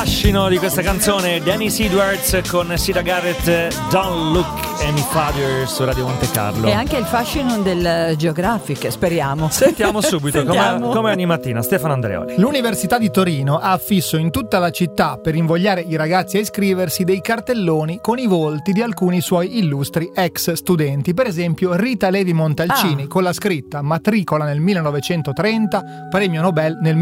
fascino di questa canzone, Dennis Edwards con Sida Garrett, Don't Look Any Farther su Radio Monte Carlo. E anche il fascino del Geographic, speriamo. Sentiamo subito come ogni mattina Stefano Andreoli. L'Università di Torino ha affisso in tutta la città, per invogliare i ragazzi a iscriversi, dei cartelloni con i volti di alcuni suoi illustri ex studenti. Per esempio Rita Levi Montalcini con la scritta matricola nel 1930, premio Nobel nel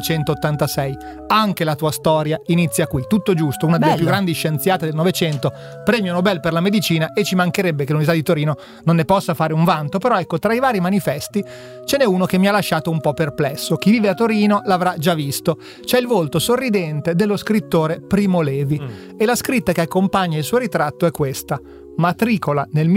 1986. Anche la tua storia inizia qui. Tutto giusto, una delle più grandi scienziate del Novecento, premio Nobel per la medicina, e ci mancherebbe che l'Università di Torino non ne possa fare un vanto. Però ecco, tra i vari manifesti ce n'è uno che mi ha lasciato un po' perplesso. Chi vive a Torino l'avrà già visto. C'è il volto sorridente dello scrittore Primo Levi e la scritta che accompagna il suo ritratto è questa: matricola nel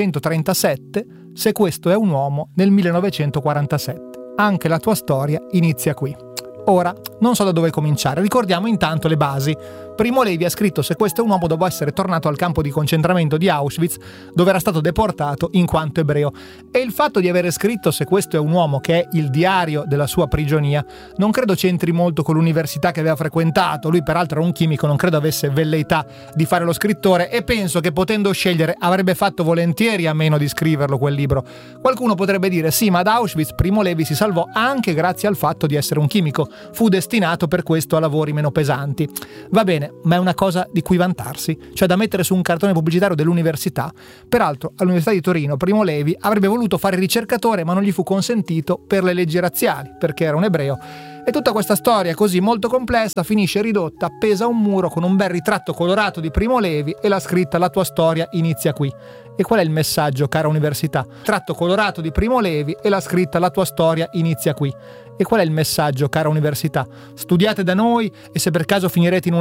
1937, se questo è un uomo nel 1947. Anche la tua storia inizia qui. Ora, non so da dove cominciare, ricordiamo intanto le basi. Primo Levi ha scritto Se questo è un uomo dopo essere tornato al campo di concentramento di Auschwitz, dove era stato deportato in quanto ebreo. E il fatto di avere scritto Se questo è un uomo, che è il diario della sua prigionia, non credo c'entri molto con l'università che aveva frequentato. Lui peraltro era un chimico, non credo avesse velleità di fare lo scrittore, e penso che potendo scegliere avrebbe fatto volentieri a meno di scriverlo quel libro. Qualcuno potrebbe dire sì, ma da Auschwitz Primo Levi si salvò anche grazie al fatto di essere un chimico. Fu destinato per questo a lavori meno pesanti. Va bene, ma è una cosa di cui vantarsi, cioè da mettere su un cartone pubblicitario dell'università. Peraltro all'Università di Torino Primo Levi avrebbe voluto fare ricercatore, ma non gli fu consentito per le leggi razziali, perché era un ebreo. E tutta questa storia così molto complessa finisce ridotta appesa a un muro con un bel ritratto colorato di Primo Levi e la scritta La tua storia inizia qui. E qual è il messaggio, cara università? Tratto colorato di Primo Levi e la scritta La tua storia inizia qui. E qual è il messaggio, cara università? Studiate da noi e se per caso finirete in un